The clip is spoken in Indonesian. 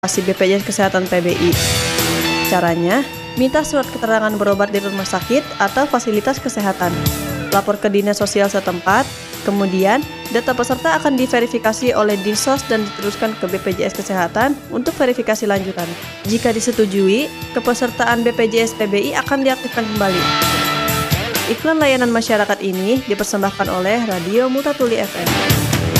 BPJS Kesehatan PBI. Caranya, minta surat keterangan berobat di rumah sakit atau fasilitas kesehatan. Lapor ke dinas sosial setempat, kemudian data peserta akan diverifikasi oleh Dinsos dan diteruskan ke BPJS Kesehatan untuk verifikasi lanjutan. Jika disetujui, kepesertaan BPJS PBI akan diaktifkan kembali. Iklan layanan masyarakat ini dipersembahkan oleh Radio Multatuli FM.